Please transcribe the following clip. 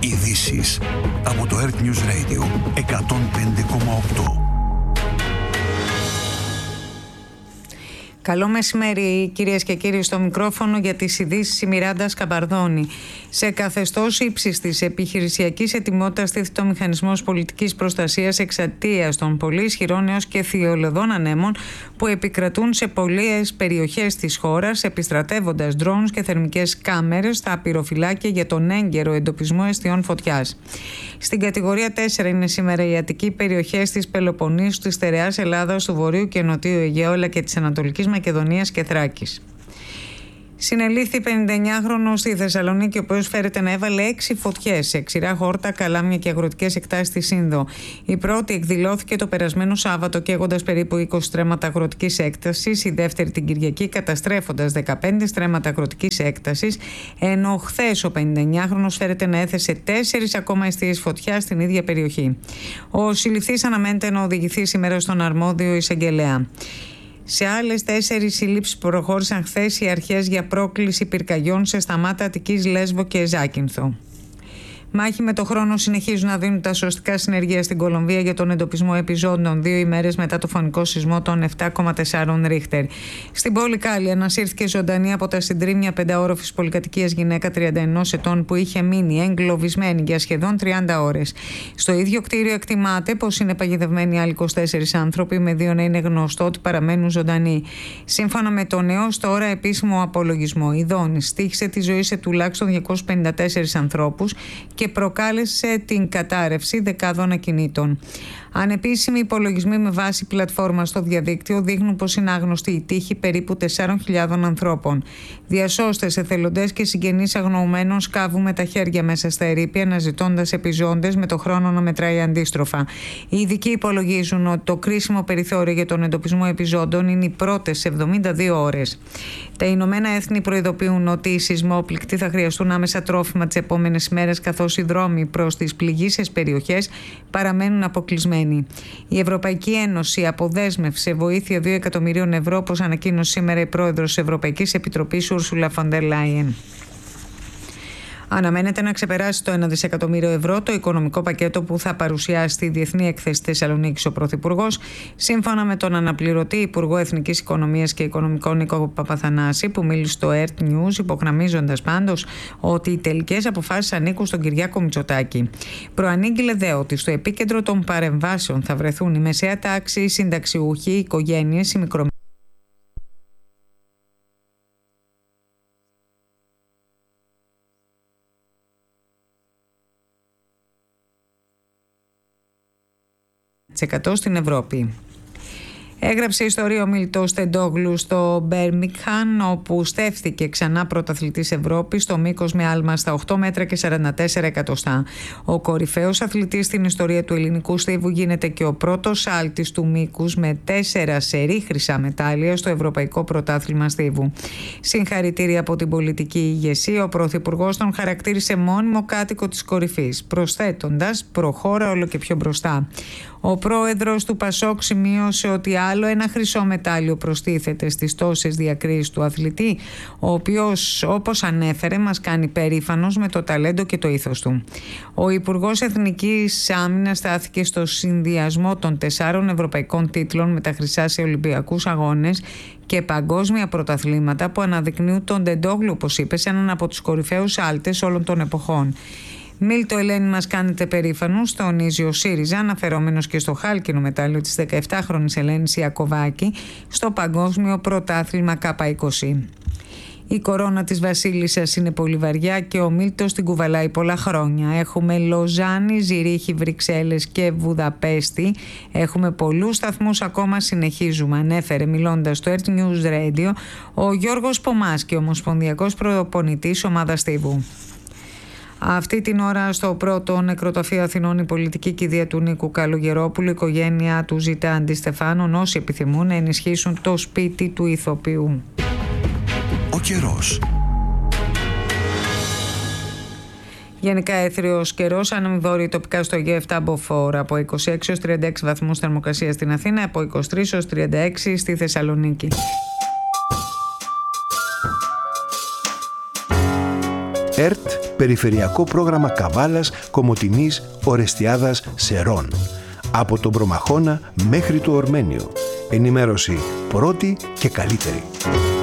Ειδήσεις από το Earth News Radio 105,8. Καλό μεσημέρι, κυρίες και κύριοι, στο μικρόφωνο για τις ειδήσεις η Μιράντα Σκαμπαρδώνη. Σε καθεστώς ύψης της επιχειρησιακής ετοιμότητας τίθεται ο μηχανισμός πολιτικής προστασίας εξαιτίας των πολύ ισχυρών έως και θειολωδών ανέμων που επικρατούν σε πολλές περιοχές της χώρας, επιστρατεύοντας drones και θερμικές κάμερες στα πυροφυλάκια για τον έγκαιρο εντοπισμό αιστιών φωτιάς. Στην κατηγορία 4 είναι σήμερα οι αττικοί περιοχές της Πελοποννήσου, της στερεάς Ελλάδας, του Βορείου και Νοτίου Αιγαίου αλλά και της Ανατολικής Μακεδονίας και Θράκης. Συνελήφθη 59χρονος στη Θεσσαλονίκη, ο οποίος φέρεται να έβαλε 6 φωτιές σε ξηρά χόρτα, καλάμια και αγροτικές εκτάσεις στη Σύνδο. Η πρώτη εκδηλώθηκε το περασμένο Σάββατο, καίγοντας περίπου 20 στρέμματα αγροτικής έκτασης, η δεύτερη την Κυριακή, καταστρέφοντας 15 στρέμματα αγροτικής έκτασης, ενώ χθες ο 59χρονος φέρεται να έθεσε 4 ακόμα εστίες φωτιά στην ίδια περιοχή. Ο συλληφθής αναμένεται να οδηγηθεί σήμερα στον αρμόδιο εισαγγελέα. Σε άλλες 4 συλλήψεις προχώρησαν χθες οι αρχές για πρόκληση πυρκαγιών σε Σταμάτα, Αττικής, Λέσβο και Ζάκυνθο. Μάχη με το χρόνο συνεχίζουν να δίνουν τα σωστικά συνεργεία στην Κολομβία για τον εντοπισμό επιζώντων 2 ημέρες μετά το φωνικό σεισμό των 7,4 Ρίχτερ. Στην πόλη Κάλλη ανασύρθηκε ζωντανή από τα συντρίμμια 5όροφης πολυκατοικίας γυναίκα 31 ετών που είχε μείνει εγκλωβισμένη για σχεδόν 30 ώρες. Στο ίδιο κτίριο εκτιμάται πως είναι παγιδευμένοι άλλοι 24 άνθρωποι, με 2 να είναι γνωστό ότι παραμένουν ζωντανοί. Σύμφωνα με τον έως τώρα επίσημο απολογισμό, η δόνηση στοίχησε τη ζωή σε τουλάχιστον 254 ανθρώπους και προκάλεσε την κατάρρευση δεκάδων ακινήτων. Ανεπίσημοι υπολογισμοί με βάση πλατφόρμα στο διαδίκτυο δείχνουν πως είναι άγνωστη η τύχη περίπου 4.000 ανθρώπων. Διασώστες, εθελοντές και συγγενείς αγνοωμένων σκάβουν με τα χέρια μέσα στα ερείπια, αναζητώντας επιζώντες με το χρόνο να μετράει αντίστροφα. Οι ειδικοί υπολογίζουν ότι το κρίσιμο περιθώριο για τον εντοπισμό επιζώντων είναι οι πρώτες 72 ώρες. Τα Ηνωμένα Έθνη προειδοποιούν ότι οι σεισμόπληκτοι θα χρειαστούν άμεσα τρόφιμα τις επόμενες μέρες, καθώς οι δρόμοι προς τις πληγείσες περιοχές παραμένουν αποκλεισμένοι. Η Ευρωπαϊκή Ένωση αποδέσμευσε βοήθεια 2 εκατομμυρίων ευρώ, όπως ανακοίνωσε σήμερα η πρόεδρος της Ευρωπαϊκής Επιτροπής Ursula von der Leyen. Αναμένεται να ξεπεράσει το 1 δισεκατομμύριο ευρώ το οικονομικό πακέτο που θα παρουσιάσει στη Διεθνή Έκθεση Θεσσαλονίκης ο Πρωθυπουργός, σύμφωνα με τον αναπληρωτή Υπουργό Εθνικής Οικονομίας και Οικονομικών Νίκο Παπαθανάση, που μίλησε στο Earth News, υπογραμμίζοντας πάντως ότι οι τελικές αποφάσεις ανήκουν στον Κυριάκο Μητσοτάκη. Προανήγγειλε δε ότι στο επίκεντρο των παρεμβάσεων θα βρεθούν η μεσαία τάξη, οι συνταξιούχοι, οι οικογένειες, οι μικρομεσαίες. Στην Ευρώπη. Έγραψε ιστορία ο Μίλτος Τεντόγλου στο Μπέρμιγχαμ, όπου στέφθηκε ξανά πρωταθλητής Ευρώπης στο μήκος με άλμα στα 8 μέτρα και 44 εκατοστά. Ο κορυφαίος αθλητής στην ιστορία του ελληνικού στίβου γίνεται και ο πρώτος άλτης του μήκους με 4 σερί χρυσά μετάλλια στο Ευρωπαϊκό Πρωτάθλημα Στίβου. Συγχαρητήρια από την πολιτική ηγεσία, ο Πρωθυπουργός τον χαρακτήρισε μόνιμο κάτοικο της κορυφής, προσθέτοντας «προχώρα όλο και πιο μπροστά». Ο πρόεδρος του Πασόκ σημείωσε ότι άλλο ένα χρυσό μετάλλιο προστίθεται στις τόσες διακρίσεις του αθλητή, ο οποίος, όπως ανέφερε, μας κάνει περήφανος με το ταλέντο και το ήθος του. Ο Υπουργός Εθνικής Άμυνας στάθηκε στο συνδυασμό των 4 ευρωπαϊκών τίτλων με τα χρυσά σε Ολυμπιακούς Αγώνες και παγκόσμια πρωταθλήματα που αναδεικνύουν τον Τεντόγλου, όπως είπε, σε έναν από τους κορυφαίους άλτες όλων των εποχών. Μίλτο, Ελένη, μας κάνετε περήφανους, τονίζει ο ΣΥΡΙΖΑ, αναφερόμενος και στο χάλκινο μετάλλιο της 17χρονης Ελένης Ιακωβάκη στο Παγκόσμιο Πρωτάθλημα K20. Η κορώνα της Βασίλισσας είναι πολύ βαριά και ο Μίλτος την κουβαλάει πολλά χρόνια. Έχουμε Λοζάνη, Ζηρίχη, Βρυξέλλες και Βουδαπέστη. Έχουμε πολλούς σταθμούς ακόμα, συνεχίζουμε, ανέφερε μιλώντας στο Earth News Radio ο Γιώργος Πομάσκη, ομοσπονδιακός προπονητής ομάδας Στίβου. Αυτή την ώρα στο πρώτο νεκροταφείο Αθηνών η πολιτική κηδεία του Νίκου Καλογερόπουλου, η οικογένεια του ζητά αντιστεφάνων όσοι επιθυμούν να ενισχύσουν το σπίτι του ηθοποιού. Ο καιρός. Γενικά έθριος καιρός, ανεμβόρειοι τοπικά στο Αιγαίο 7 μποφόρ, από 26 έως 36 βαθμούς θερμοκρασία στην Αθήνα, από 23 έως 36 στη Θεσσαλονίκη. ΕΡΤ, Περιφερειακό Πρόγραμμα Καβάλας, Κομοτηνής, Ορεστιάδας, Σερών. Από τον Προμαχώνα μέχρι το Ορμένιο. Ενημέρωση πρώτη και καλύτερη.